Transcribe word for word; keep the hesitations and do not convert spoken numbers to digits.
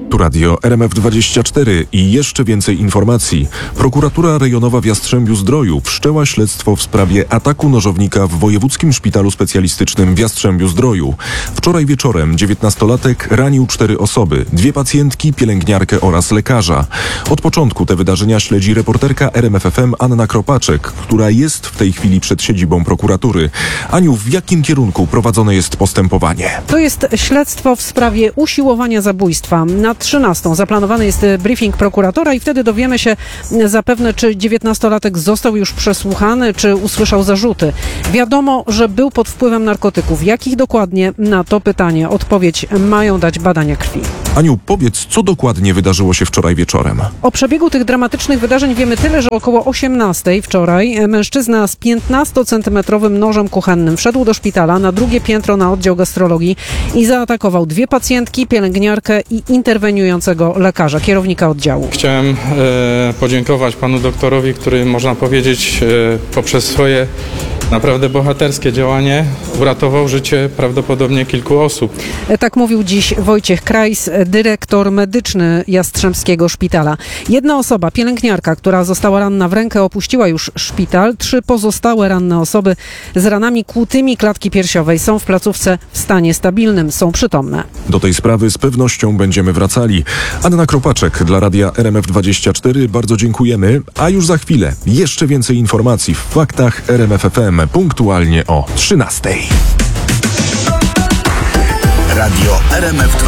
Tu radio R M F dwadzieścia cztery i jeszcze więcej informacji. Prokuratura rejonowa w Jastrzębiu-Zdroju wszczęła śledztwo w sprawie ataku nożownika w Wojewódzkim Szpitalu Specjalistycznym w Jastrzębiu-Zdroju. Wczoraj wieczorem dziewiętnastolatek ranił cztery osoby, dwie pacjentki, pielęgniarkę oraz lekarza. Od początku te wydarzenia śledzi reporterka R M F F M Anna Kropaczek, która jest w tej chwili przed siedzibą prokuratury. Aniu, w jakim kierunku prowadzone jest postępowanie? To jest śledztwo w sprawie usiłowania zabójstwa. Na trzynastą zaplanowany jest briefing prokuratora i wtedy dowiemy się zapewne, czy dziewiętnastolatek został już przesłuchany, czy usłyszał zarzuty. Wiadomo, że był pod wpływem narkotyków. Jakich dokładnie? Na to pytanie odpowiedź mają dać badania krwi. Aniu, powiedz, co dokładnie wydarzyło się wczoraj wieczorem? O przebiegu tych dramatycznych wydarzeń wiemy tyle, że około osiemnastej wczoraj mężczyzna z piętnastocentymetrowym nożem kuchennym wszedł do szpitala na drugie piętro na oddział gastrologii i zaatakował dwie pacjentki, pielęgniarkę i interweniującego lekarza, kierownika oddziału. Chciałem e, podziękować panu doktorowi, który, można powiedzieć, e, poprzez swoje naprawdę bohaterskie działanie uratował życie prawdopodobnie kilku osób. Tak mówił dziś Wojciech Krajs, dyrektor medyczny Jastrzębskiego Szpitala. Jedna osoba, pielęgniarka, która została ranna w rękę, opuściła już szpital. Trzy pozostałe ranne osoby z ranami kłutymi klatki piersiowej są w placówce w stanie stabilnym, są przytomne. Do tej sprawy z pewnością będziemy wracali. Anna Kropaczek dla radia R M F dwadzieścia cztery, bardzo dziękujemy. A już za chwilę jeszcze więcej informacji w faktach R M F F M punktualnie o trzynastej. Radio R M F